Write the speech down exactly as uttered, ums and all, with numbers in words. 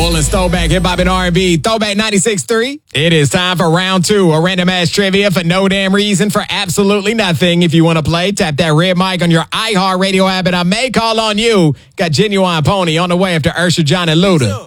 Rollins Throwback Hip Hop and R and B. Throwback ninety-six point three. It is time for round two. A random ass trivia for no damn reason, for absolutely nothing. If you want to play, tap that red mic on your iHeartRadio app and I may call on you. Got Genuine Pony on the way after Usher, John, and Luda.